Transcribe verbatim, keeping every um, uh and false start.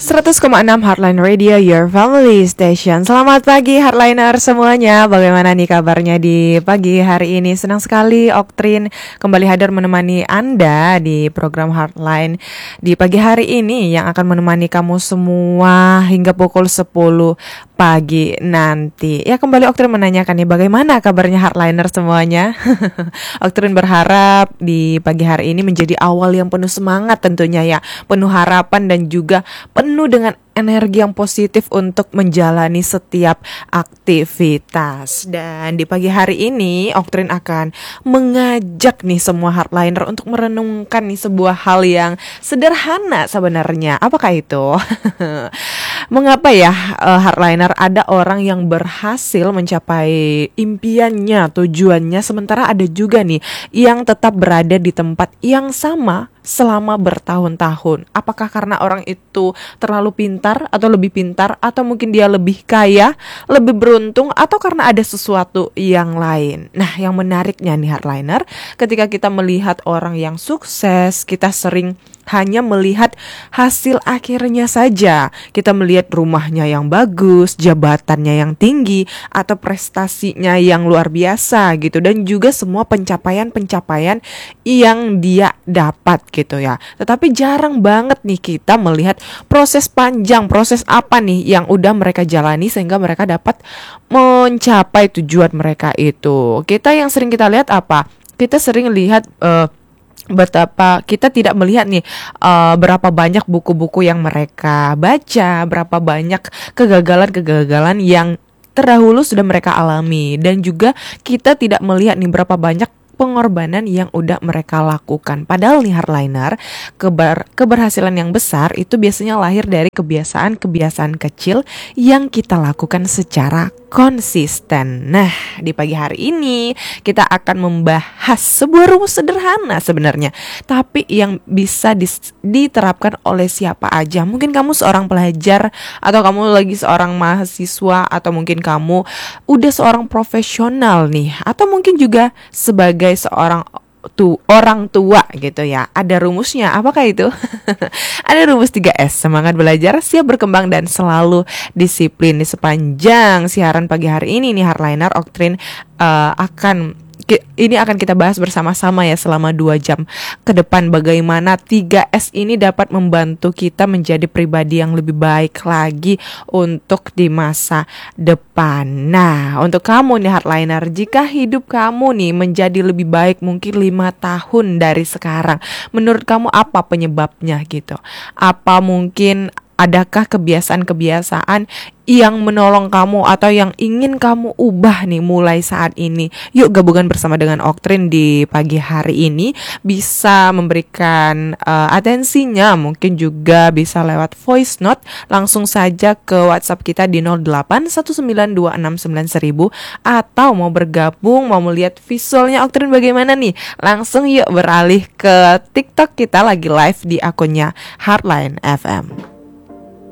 seratus koma enam Heartline Radio, your family station. Selamat pagi Heartliner semuanya. Bagaimana nih kabarnya di pagi hari ini? Senang sekali Oktrin kembali hadir menemani Anda di program Heartline di pagi hari ini, yang akan menemani kamu semua hingga pukul sepuluh pagi nanti. Ya, kembali Oktrin menanyakan nih, bagaimana kabarnya Heartliner semuanya? Oktrin berharap di pagi hari ini menjadi awal yang penuh semangat tentunya ya, penuh harapan dan juga penuh dengan energi yang positif untuk menjalani setiap aktivitas. Dan di pagi hari ini Oktrin akan mengajak nih semua Heartliner untuk merenungkan nih sebuah hal yang sederhana sebenarnya. Apakah itu? Mengapa ya uh, Heartliner ada orang yang berhasil mencapai impiannya, tujuannya, sementara ada juga nih yang tetap berada di tempat yang sama selama bertahun-tahun? Apakah karena orang itu terlalu pintar atau lebih pintar, atau mungkin dia lebih kaya, lebih beruntung, atau karena ada sesuatu yang lain? Nah, yang menariknya nih Heartliner, ketika kita melihat orang yang sukses, kita sering hanya melihat hasil akhirnya saja. Kita melihat rumahnya yang bagus, jabatannya yang tinggi, atau prestasinya yang luar biasa gitu, dan juga semua pencapaian-pencapaian yang dia dapat gitu ya. Tetapi jarang banget nih kita melihat proses panjang, proses apa nih yang udah mereka jalani sehingga mereka dapat mencapai tujuan mereka itu. Kita yang sering kita lihat apa? Kita sering lihat uh, betapa kita tidak melihat nih uh, berapa banyak buku-buku yang mereka baca, berapa banyak kegagalan-kegagalan yang terdahulu sudah mereka alami, dan juga kita tidak melihat nih berapa banyak pengorbanan yang udah mereka lakukan. Padahal nih Heartliner, keber- keberhasilan yang besar itu biasanya lahir dari kebiasaan-kebiasaan kecil yang kita lakukan secara konsisten. Nah, di pagi hari ini kita akan membahas sebuah rumus sederhana sebenarnya, tapi yang bisa dis- diterapkan oleh siapa aja. Mungkin kamu seorang pelajar, atau kamu lagi seorang mahasiswa, atau mungkin kamu udah seorang profesional nih, atau mungkin juga sebagai seorang tu orang tua gitu ya. Ada rumusnya. Apakah itu? Ada rumus tiga S: semangat belajar, siap berkembang, dan selalu disiplin. Di sepanjang siaran pagi hari ini nih Heartliner, Oktrin uh, akan ini akan kita bahas bersama-sama ya selama dua jam ke depan, bagaimana tiga S ini dapat membantu kita menjadi pribadi yang lebih baik lagi untuk di masa depan. Nah, untuk kamu nih Heartliner, jika hidup kamu nih menjadi lebih baik mungkin lima tahun dari sekarang, menurut kamu apa penyebabnya gitu? Apa mungkin adakah kebiasaan-kebiasaan yang menolong kamu atau yang ingin kamu ubah nih mulai saat ini? Yuk gabungan bersama dengan Oktrin di pagi hari ini. Bisa memberikan uh, atensinya, mungkin juga bisa lewat voice note langsung saja ke WhatsApp kita di nol delapan satu sembilan dua enam sembilan seribu, atau mau bergabung, mau melihat visualnya Oktrin bagaimana nih, langsung yuk beralih ke TikTok, kita lagi live di akunnya Heartline F M.